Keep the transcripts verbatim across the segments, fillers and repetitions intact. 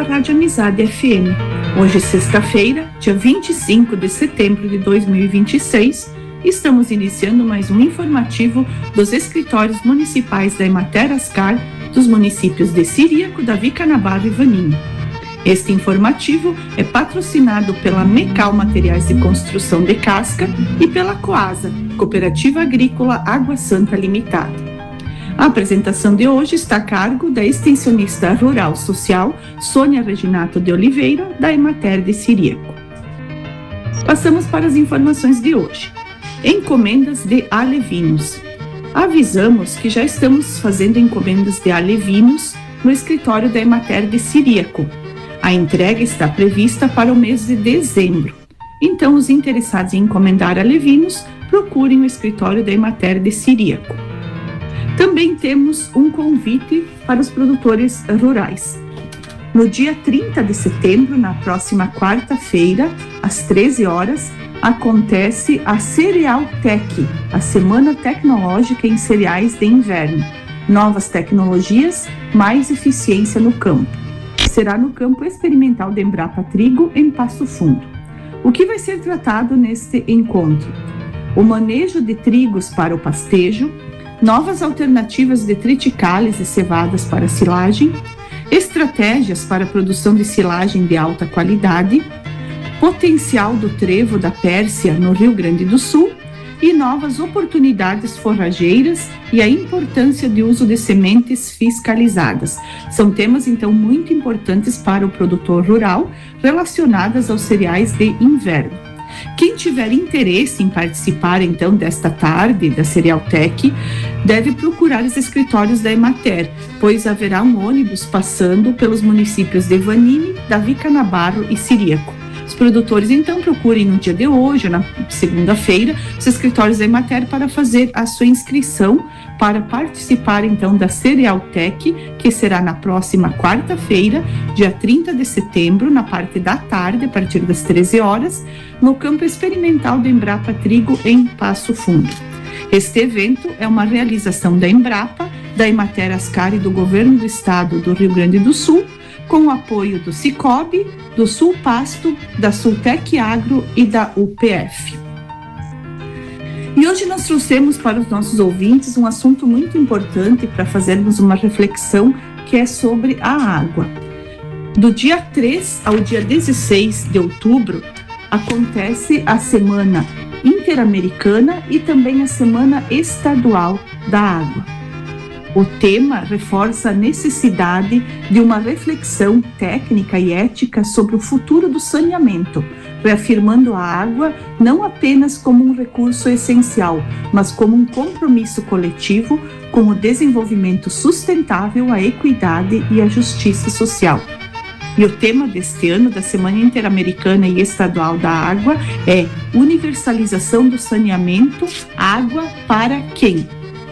da Rádio Amizade F M. Hoje, sexta-feira, dia vinte e cinco de setembro de dois mil e vinte e seis, estamos iniciando mais um informativo dos escritórios municipais da Emater Ascar, dos municípios de Ciríaco, Davi Canabarro e Vaninho. Este informativo é patrocinado pela Mecal Materiais de Construção de Casca e pela Coasa, Cooperativa Agrícola Água Santa Limitada. A apresentação de hoje está a cargo da extensionista rural social Sônia Reginato de Oliveira, da Emater de Ciríaco. Passamos para as informações de hoje. Encomendas de alevinos. Avisamos que já estamos fazendo encomendas de alevinos no escritório da Emater de Ciríaco. A entrega está prevista para o mês de dezembro. Então, os interessados em encomendar alevinos, procurem o escritório da Emater de Ciríaco. Também temos um convite para os produtores rurais. No dia trinta de setembro, na próxima quarta-feira, às treze horas, acontece a Cerealtec, a Semana Tecnológica em Cereais de Inverno. Novas tecnologias, mais eficiência no campo. Será no campo experimental de Embrapa Trigo, em Passo Fundo. O que vai ser tratado neste encontro? O manejo de trigos para o pastejo, novas alternativas de triticales e cevadas para silagem, estratégias para a produção de silagem de alta qualidade, potencial do trevo da Pérsia no Rio Grande do Sul e novas oportunidades forrageiras e a importância de uso de sementes fiscalizadas. São temas, então, muito importantes para o produtor rural relacionadas aos cereais de inverno. Quem tiver interesse em participar, então, desta tarde da Cerealtec, deve procurar os escritórios da Emater, pois haverá um ônibus passando pelos municípios de Vaninho, Davi Canabarro e Ciríaco. Os produtores, então, procurem no dia de hoje, na segunda-feira, os escritórios da Emater para fazer a sua inscrição para participar, então, da Cerealtec, que será na próxima quarta-feira, dia trinta de setembro, na parte da tarde, a partir das treze horas, no campo experimental do Embrapa Trigo, em Passo Fundo. Este evento é uma realização da Embrapa, da Emater Ascar e do Governo do Estado do Rio Grande do Sul, com o apoio do Cicobi, do Sul Pasto, da Sultec Agro e da U P F. E hoje nós trouxemos para os nossos ouvintes um assunto muito importante para fazermos uma reflexão, que é sobre a água. Do dia três ao dia dezesseis de outubro, acontece a Semana Interamericana e também a Semana Estadual da Água. O tema reforça a necessidade de uma reflexão técnica e ética sobre o futuro do saneamento, reafirmando a água não apenas como um recurso essencial, mas como um compromisso coletivo com o desenvolvimento sustentável, a equidade e a justiça social. E o tema deste ano da Semana Interamericana e Estadual da Água é Universalização do Saneamento, Água para quem?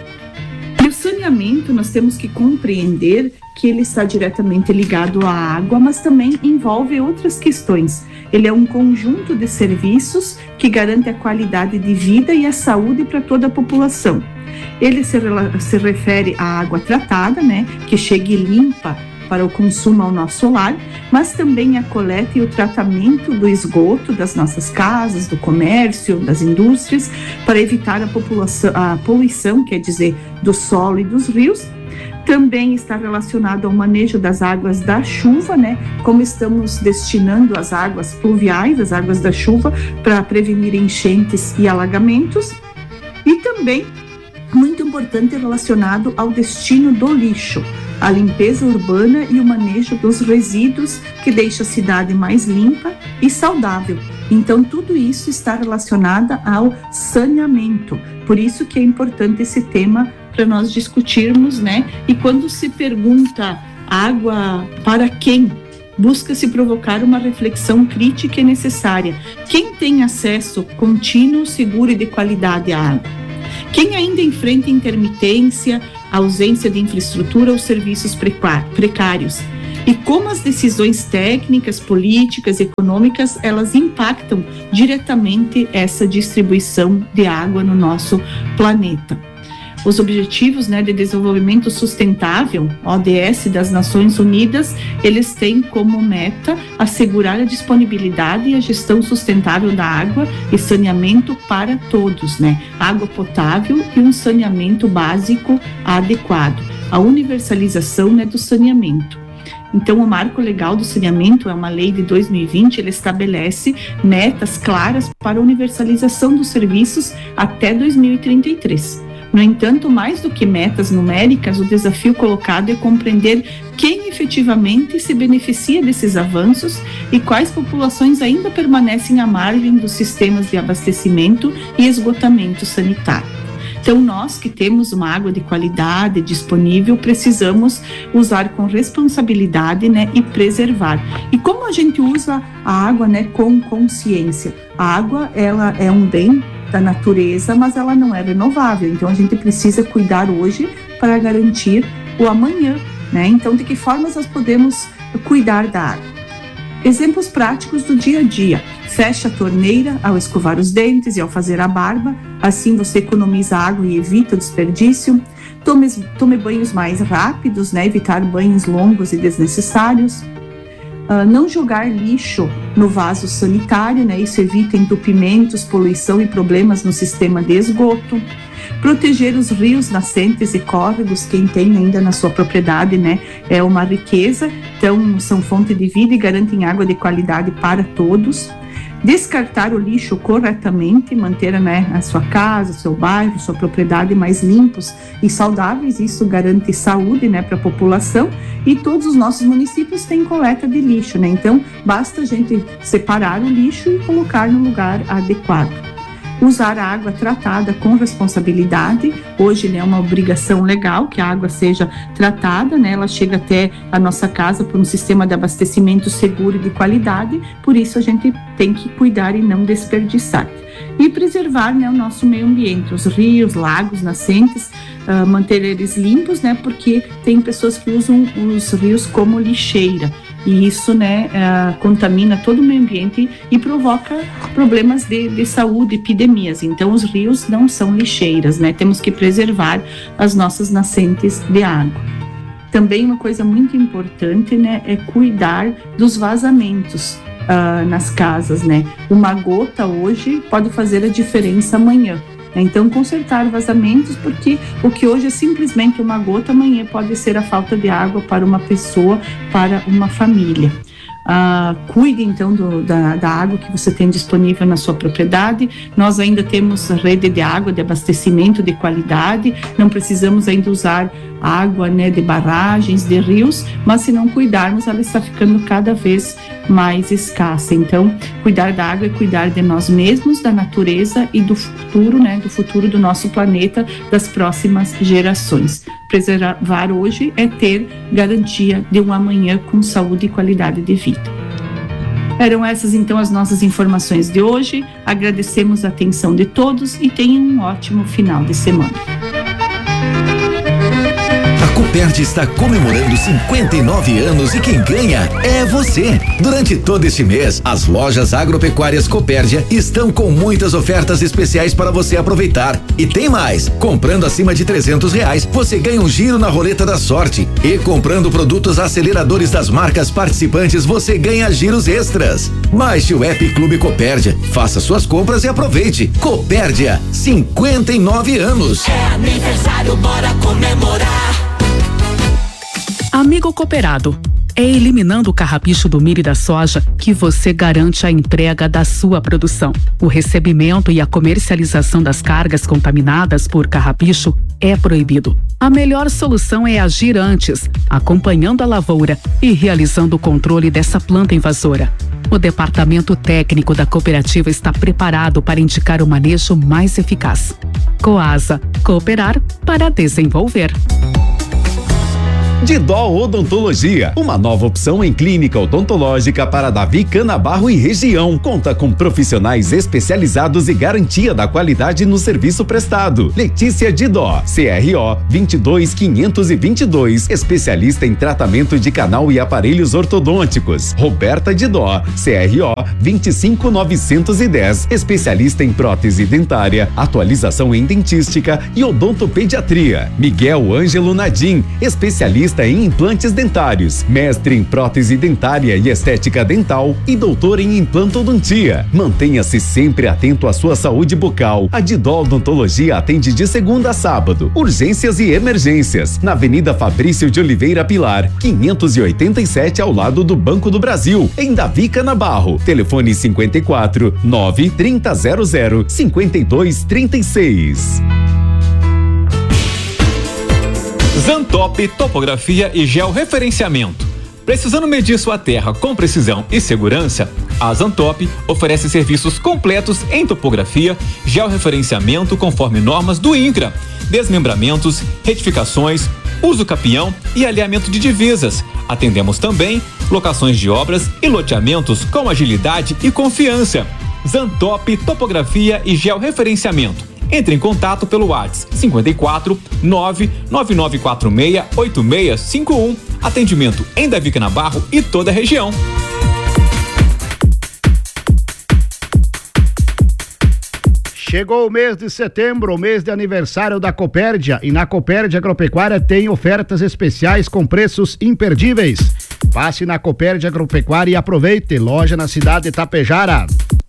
E o saneamento, nós temos que compreender que ele está diretamente ligado à água, mas também envolve outras questões. Ele é um conjunto de serviços que garante a qualidade de vida e a saúde para toda a população. Ele se, se refere à água tratada, né, que chegue limpa para o consumo ao nosso lar, mas também a coleta e o tratamento do esgoto das nossas casas, do comércio, das indústrias, para evitar a, população, a poluição, quer dizer, do solo e dos rios. Também está relacionado ao manejo das águas da chuva, né? Como estamos destinando as águas pluviais, as águas da chuva, para prevenir enchentes e alagamentos. E também, muito importante, relacionado ao destino do lixo, a limpeza urbana e o manejo dos resíduos, que deixa a cidade mais limpa e saudável. Então, tudo isso está relacionado ao saneamento. Por isso que é importante esse tema para nós discutirmos, né? E quando se pergunta água para quem, busca-se provocar uma reflexão crítica e necessária. Quem tem acesso contínuo, seguro e de qualidade à água? Quem ainda enfrenta intermitência, ausência de infraestrutura ou serviços precários? E como as decisões técnicas, políticas, econômicas, elas impactam diretamente essa distribuição de água no nosso planeta. os Objetivos, né, de Desenvolvimento Sustentável, O D S das Nações Unidas, eles têm como meta assegurar a disponibilidade e a gestão sustentável da água e saneamento para todos, né? Água potável e um saneamento básico adequado. A universalização, né, do saneamento. Então, o Marco Legal do Saneamento é uma lei de dois mil e vinte, ele estabelece metas claras para a universalização dos serviços até dois mil e trinta e três. No entanto, mais do que metas numéricas, o desafio colocado é compreender quem efetivamente se beneficia desses avanços e quais populações ainda permanecem à margem dos sistemas de abastecimento e esgotamento sanitário. Então, nós que temos uma água de qualidade disponível, precisamos usar com responsabilidade, né, e preservar. E como a gente usa a água, né, com consciência? A água, ela é um bem da natureza, mas ela não é renovável. Então, a gente precisa cuidar hoje para garantir o amanhã, né? Então, de que formas nós podemos cuidar da água? Exemplos práticos do dia a dia. Feche a torneira ao escovar os dentes e ao fazer a barba, assim você economiza água e evita o desperdício. Tome, tome banhos mais rápidos, né? Evitar banhos longos e desnecessários. Uh, não jogar lixo no vaso sanitário, né? Isso evita entupimentos, poluição e problemas no sistema de esgoto. Proteger os rios, nascentes e córregos, quem tem ainda na sua propriedade, né, é uma riqueza, então são fonte de vida e garantem água de qualidade para todos. Descartar o lixo corretamente, manter, né, a sua casa, seu bairro, sua propriedade mais limpos e saudáveis, isso garante saúde, né, para a população, e todos os nossos municípios têm coleta de lixo, né, então basta a gente separar o lixo e colocar no lugar adequado. Usar a água tratada com responsabilidade. Hoje, né, é uma obrigação legal que a água seja tratada, né? Ela chega até a nossa casa por um sistema de abastecimento seguro e de qualidade, por isso a gente tem que cuidar e não desperdiçar. E preservar, né, o nosso meio ambiente, os rios, lagos, nascentes, uh, manter eles limpos, né, porque tem pessoas que usam os rios como lixeira. E isso, né, uh, contamina todo o meio ambiente e provoca problemas de, de saúde, epidemias. Então, os rios não são lixeiras, né? Temos que preservar as nossas nascentes de água. Também uma coisa muito importante, né, é cuidar dos vazamentos uh, nas casas, né? Uma gota hoje pode fazer a diferença amanhã. Então, consertar vazamentos, porque o que hoje é simplesmente uma gota, amanhã pode ser a falta de água para uma pessoa, para uma família. Ah, cuide então do, da, da água que você tem disponível na sua propriedade. Nós ainda temos rede de água de abastecimento de qualidade, não precisamos ainda usar água, né, de barragens, de rios, mas se não cuidarmos, ela está ficando cada vez mais escassa. Então, cuidar da água é cuidar de nós mesmos, da natureza e do futuro, né, do futuro do nosso planeta, das próximas gerações. Preservar hoje é ter garantia de um amanhã com saúde e qualidade de vida. Eram essas então as nossas informações de hoje. Agradecemos a atenção de todos e tenham um ótimo final de semana. A Copérdia está comemorando cinquenta e nove anos e quem ganha é você. Durante todo este mês, as lojas agropecuárias Copérdia estão com muitas ofertas especiais para você aproveitar. E tem mais, comprando acima de trezentos reais, você ganha um giro na roleta da sorte. E comprando produtos aceleradores das marcas participantes, você ganha giros extras. Baixe o app Clube Copérdia, faça suas compras e aproveite. Copérdia, cinquenta e nove anos. É aniversário, bora comemorar. Amigo cooperado, é eliminando o carrapicho do milho e da soja que você garante a entrega da sua produção. O recebimento e a comercialização das cargas contaminadas por carrapicho é proibido. A melhor solução é agir antes, acompanhando a lavoura e realizando o controle dessa planta invasora. O departamento técnico da cooperativa está preparado para indicar o manejo mais eficaz. Coasa, cooperar para desenvolver. Didó Odontologia, uma nova opção em clínica odontológica para Davi Canabarro e região. Conta com profissionais especializados e garantia da qualidade no serviço prestado. Letícia Didó, C R O vinte e dois quinhentos e vinte e dois, especialista em tratamento de canal e aparelhos ortodônticos. Roberta Didó, C R O vinte e cinco novecentos e dez, especialista em prótese dentária, atualização em dentística e odontopediatria. Miguel Ângelo Nadim, especialista em implantes dentários, mestre em prótese dentária e estética dental e doutor em implantodontia. Mantenha-se sempre atento à sua saúde bucal. A Didó Odontologia atende de segunda a sábado. Urgências e emergências. Na Avenida Fabrício de Oliveira Pilar, quinhentos e oitenta e sete, ao lado do Banco do Brasil, em Davi Canabarro. Telefone cinquenta e quatro, nove, trinta, zero zero, cinquenta e dois, trinta e seis. Zantop Topografia e Georreferenciamento. Precisando medir sua terra com precisão e segurança, a Zantop oferece serviços completos em topografia, georreferenciamento conforme normas do INCRA, desmembramentos, retificações, uso capião e alinhamento de divisas. Atendemos também locações de obras e loteamentos com agilidade e confiança. Zantop Topografia e Georreferenciamento. Entre em contato pelo WhatsApp cinquenta e quatro, nove nove nove quatro seis, oito seis cinco um. Atendimento em Davi Canabarro e toda a região. Chegou o mês de setembro, o mês de aniversário da Copérdia, e na Copérdia Agropecuária tem ofertas especiais com preços imperdíveis. Passe na Copérdia Agropecuária e aproveite. Loja na cidade de Tapejara.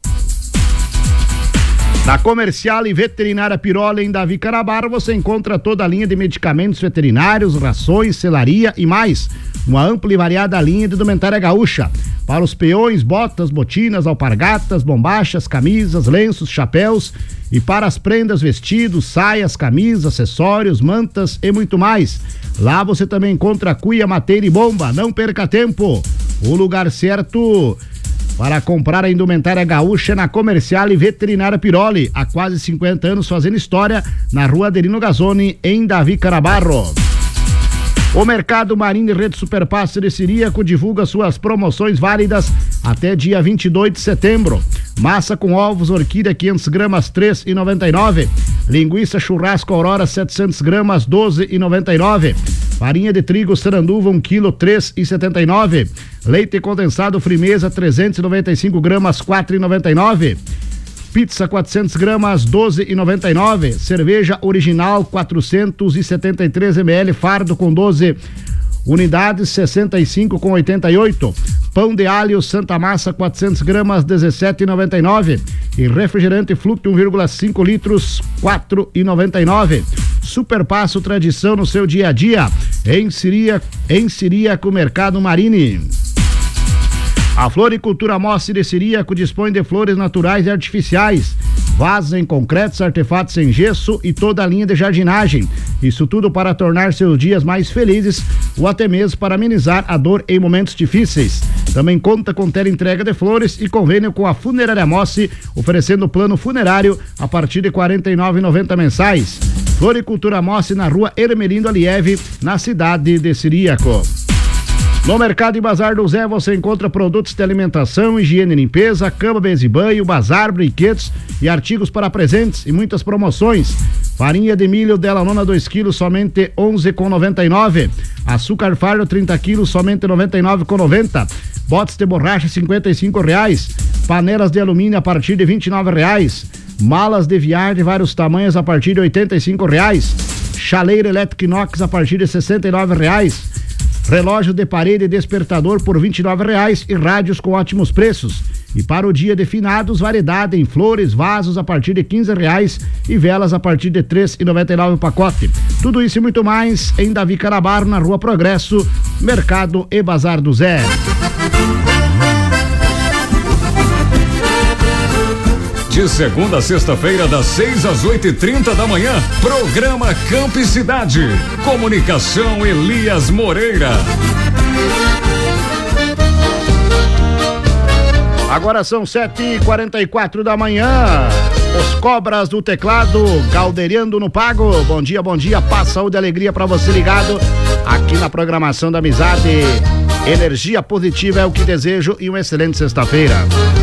Na Comercial e Veterinária Piroli, em Davi Canabarro, você encontra toda a linha de medicamentos veterinários, rações, selaria e mais. Uma ampla e variada linha de indumentária gaúcha. Para os peões, botas, botinas, alpargatas, bombachas, camisas, lenços, chapéus. E para as prendas, vestidos, saias, camisas, acessórios, mantas e muito mais. Lá você também encontra cuia, mateira e bomba. Não perca tempo. O lugar certo para comprar a indumentária gaúcha na Comercial e Veterinária Piroli, há quase cinquenta anos fazendo história, na Rua Adelino Gazzoni, em Davi Canabarro. O Mercado Marinho e Rede Superpasse de Ciríaco divulga suas promoções válidas até dia vinte e dois de setembro. Massa com ovos orquídea quinhentas gramas, três reais e noventa e nove centavos. Linguiça churrasco Aurora setecentas gramas, doze reais e noventa e nove centavos. Farinha de trigo Saranduva um quilo, três reais e setenta e nove centavos. Leite condensado Frimeza trezentos e noventa e cinco gramas, quatro reais e noventa e nove centavos. Pizza quatrocentas gramas, doze reais e noventa e nove centavos. Cerveja original quatrocentos e setenta e três mililitros, fardo com doze unidades, sessenta e cinco reais e oitenta e oito centavos. Pão de alho Santa Massa quatrocentas gramas, dezessete reais e noventa e nove centavos. E refrigerante Flucto um vírgula cinco litros, quatro reais e noventa e nove centavos. Superpasso tradição no seu dia a dia. Em Siria, em Ciríaco Mercado Marini. A Floricultura Mossi de Ciríaco dispõe de flores naturais e artificiais, vasos em concretos, artefatos em gesso e toda a linha de jardinagem. Isso tudo para tornar seus dias mais felizes ou até mesmo para amenizar a dor em momentos difíceis. Também conta com teleentrega de flores e convênio com a Funerária Mossi, oferecendo plano funerário a partir de quarenta e nove reais e noventa centavos mensais. Floricultura Mossi na Rua Hermelindo Alieve, na cidade de Ciríaco. No Mercado e Bazar do Zé você encontra produtos de alimentação, higiene e limpeza, cama, mesa e banho, bazar, brinquedos e artigos para presentes e muitas promoções. Farinha de milho Della Nona dois quilos, somente onze reais e noventa e nove centavos. Açúcar fardo trinta quilos, somente noventa e nove reais e noventa centavos. Botes de borracha cinquenta e cinco reais. Panelas de alumínio a partir de vinte e nove reais. Malas de viagem de vários tamanhos a partir de oitenta e cinco reais. Chaleira elétrica inox a partir de sessenta e nove reais. Relógio de parede e despertador por vinte e nove reais e rádios com ótimos preços. E para o dia de finados, variedade em flores, vasos a partir de quinze reais e velas a partir de três reais e noventa e nove centavos o pacote. Tudo isso e muito mais em Davi Canabarro, na Rua Progresso, Mercado e Bazar do Zé. De segunda a sexta-feira, das seis às oito e trinta da manhã, programa Campo e Cidade. Comunicação Elias Moreira. Agora são sete e quarenta e quatro da manhã. Os Cobras do Teclado, Caldeirando no Pago. Bom dia, bom dia, paz, saúde e alegria pra você ligado aqui na programação da Amizade. Energia positiva é o que desejo e uma excelente sexta-feira.